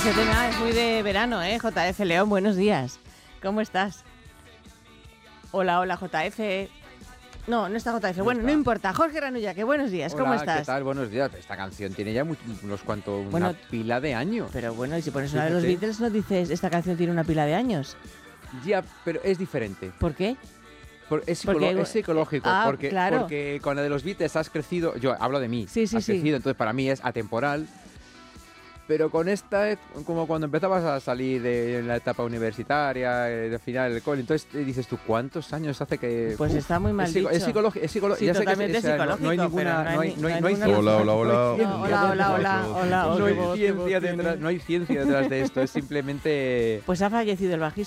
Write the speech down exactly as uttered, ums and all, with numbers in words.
Ese tema es muy de verano, ¿eh? J F León, buenos días. ¿Cómo estás? Hola, hola, J F. No, no está J F. No bueno, está. no importa. Jorge Granulla, que buenos días. Hola, ¿Cómo estás? ¿qué tal? Buenos días. Esta canción tiene ya much- unos cuantos, una Bueno, pila de años. Pero bueno, y si pones una de los Fíjate. Beatles, no dices esta canción tiene una pila de años. Ya, pero es diferente. ¿Por qué? Por- es, psicolo- Porque- es psicológico. Ah, porque, claro. porque con la de los Beatles has crecido. Yo hablo de mí. Sí, sí, has sí. crecido, entonces para mí es atemporal. Pero con esta, es como cuando empezabas a salir de la etapa universitaria, eh, de final del cole, entonces eh, dices tú, ¿cuántos años hace que...? Pues está muy mal es, psico- dicho. es psicológico. Es psicolo- Sí, ya sé que es- totalmente o sea, no- psicológico, no hay pero ninguna... no hay No hay, ni- no hay, no hay no hay ninguna- ciencia. Hola, hola, hola. No hay No, ciencia hola, hola, hola, detrás. hola, No hola, hay qué voz, qué ciencia voz detrás, tiene. no hay ciencia detrás de esto, es simplemente... Pues ha fallecido el bajista.